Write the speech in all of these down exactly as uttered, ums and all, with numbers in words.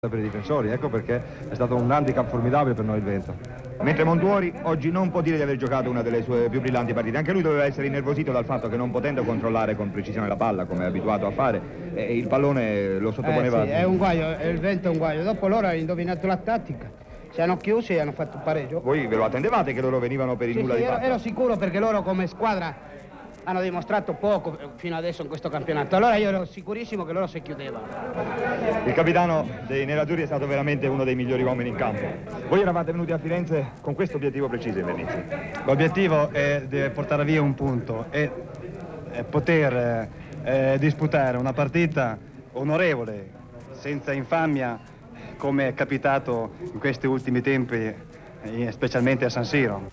per i difensori, ecco perché è stato un handicap formidabile per noi il Vento. Mentre Montuori oggi non può dire di aver giocato una delle sue più brillanti partite, anche lui doveva essere innervosito dal fatto che non potendo controllare con precisione la palla come è abituato a fare, eh, il pallone lo sottoponeva. Eh sì, è un guaio, il Vento è un guaio. Dopo loro hanno indovinato la tattica, si hanno chiusi e hanno fatto il pareggio. Voi ve lo attendevate che loro venivano per il Sì, nulla sì, di ero, fatto? ero sicuro perché loro come squadra hanno dimostrato poco fino adesso in questo campionato, allora io ero sicurissimo che loro si chiudevano. Il capitano dei nerazzurri è stato veramente uno dei migliori uomini in campo. Voi eravate venuti a Firenze con questo obiettivo preciso in Venezia? L'obiettivo è di portare via un punto e e poter eh, disputare una partita onorevole, senza infamia, come è capitato in questi ultimi tempi, eh, specialmente a San Siro.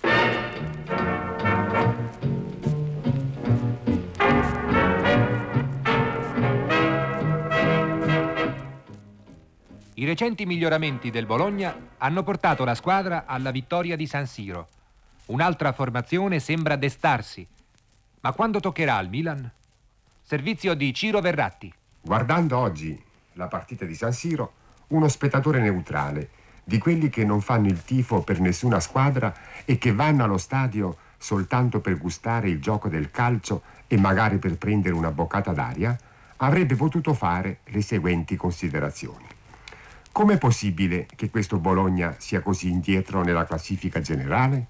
I recenti miglioramenti del Bologna hanno portato la squadra alla vittoria di San Siro. Un'altra formazione sembra destarsi. Ma quando toccherà al Milan? Servizio di Ciro Verratti. Guardando oggi la partita di San Siro, uno spettatore neutrale, di quelli che non fanno il tifo per nessuna squadra e che vanno allo stadio soltanto per gustare il gioco del calcio e magari per prendere una boccata d'aria, avrebbe potuto fare le seguenti considerazioni. Com'è possibile che questo Bologna sia così indietro nella classifica generale?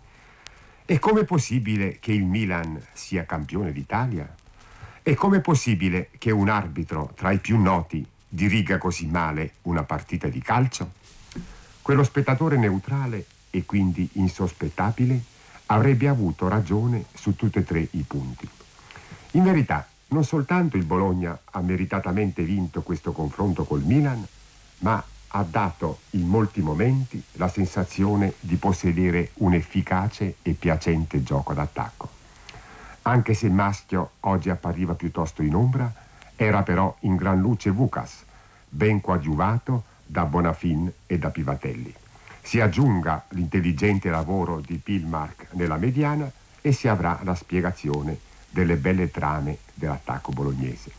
E com'è possibile che il Milan sia campione d'Italia? E com'è possibile che un arbitro tra i più noti diriga così male una partita di calcio? Quello spettatore neutrale e quindi insospettabile avrebbe avuto ragione su tutti e tre i punti. In verità, non soltanto il Bologna ha meritatamente vinto questo confronto col Milan, ma ha dato in molti momenti la sensazione di possedere un efficace e piacente gioco d'attacco. Anche se Maschio oggi appariva piuttosto in ombra, era però in gran luce Vukas, ben coadiuvato da Bonafin e da Pivatelli. Si aggiunga l'intelligente lavoro di Pilmark nella mediana e si avrà la spiegazione delle belle trame dell'attacco bolognese.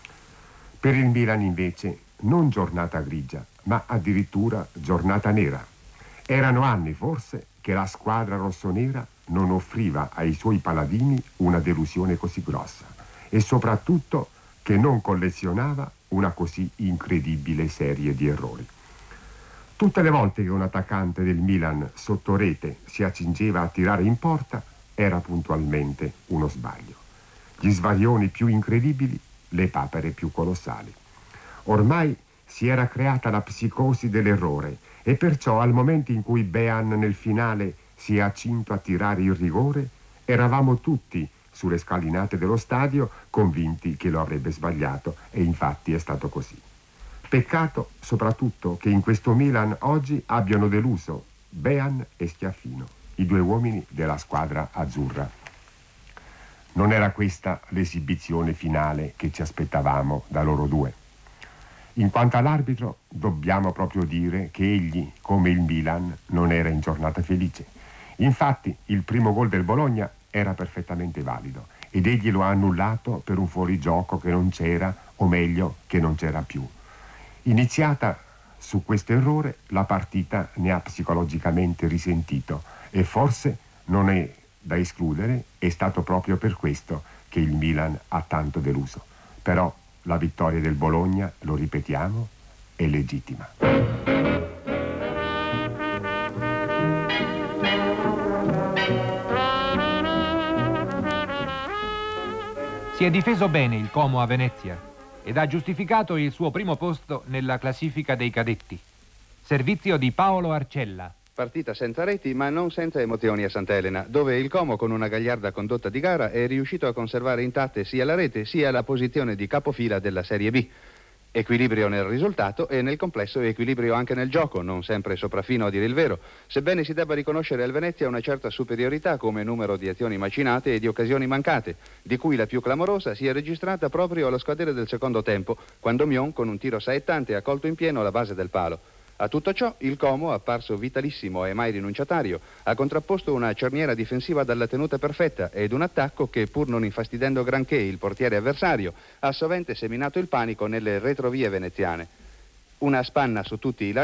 Per il Milan invece non giornata grigia, ma addirittura giornata nera. Erano anni forse che la squadra rossonera non offriva ai suoi paladini una delusione così grossa e soprattutto che non collezionava una così incredibile serie di errori. Tutte le volte che un attaccante del Milan sotto rete si accingeva a tirare in porta era puntualmente uno sbaglio. Gli svarioni più incredibili, le papere più colossali. Ormai si era creata la psicosi dell'errore e perciò al momento in cui Bean nel finale si è accinto a tirare il rigore, eravamo tutti sulle scalinate dello stadio convinti che lo avrebbe sbagliato e infatti è stato così. Peccato soprattutto che in questo Milan oggi abbiano deluso Bean e Schiaffino, i due uomini della squadra azzurra. Non era questa l'esibizione finale che ci aspettavamo da loro due. In quanto all'arbitro, dobbiamo proprio dire che egli, come il Milan, non era in giornata felice. Infatti, il primo gol del Bologna era perfettamente valido ed egli lo ha annullato per un fuorigioco che non c'era, o meglio, che non c'era più. Iniziata su questo errore, la partita ne ha psicologicamente risentito e forse non è da escludere, è stato proprio per questo che il Milan ha tanto deluso. Però la vittoria del Bologna, lo ripetiamo, è legittima. Si è difeso bene il Como a Venezia ed ha giustificato il suo primo posto nella classifica dei cadetti. Servizio di Paolo Arcella. Partita senza reti ma non senza emozioni a Sant'Elena, dove il Como con una gagliarda condotta di gara è riuscito a conservare intatte sia la rete sia la posizione di capofila della Serie B. Equilibrio nel risultato e nel complesso equilibrio anche nel gioco, non sempre sopraffino a dire il vero, sebbene si debba riconoscere al Venezia una certa superiorità come numero di azioni macinate e di occasioni mancate, di cui la più clamorosa si è registrata proprio allo scadere del secondo tempo, quando Mion con un tiro saettante ha colto in pieno la base del palo. A tutto ciò, il Como, apparso vitalissimo e mai rinunciatario, ha contrapposto una cerniera difensiva dalla tenuta perfetta ed un attacco che, pur non infastidendo granché il portiere avversario, ha sovente seminato il panico nelle retrovie veneziane. una spanna su tutti i lati